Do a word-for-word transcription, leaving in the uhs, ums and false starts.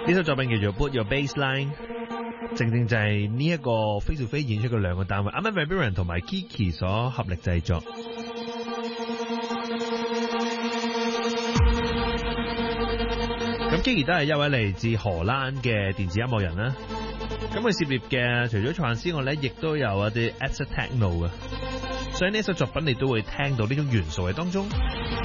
呢首作品叫做 Put Your Baseline， 正正就係呢一個飛做飛演出嘅兩個單位 Armin van Buuren 同埋 Kiki 所合力製作。咁 Kiki 都係一位嚟自荷蘭嘅電子音樂人啦。咁佢涉獵嘅除咗 trance 之外咧，亦都有一啲 acid techno 嘅，所以呢首作品你都會聽到呢種元素喺當中。